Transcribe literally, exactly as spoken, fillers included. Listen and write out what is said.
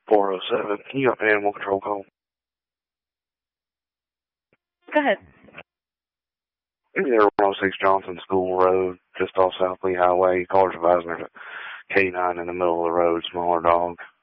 four oh seven. You got an animal control call? Go ahead. Yeah, one oh six Johnson School Road, just off South Lee Highway. Caller's advising there's a K nine in the middle of the road, smaller dog.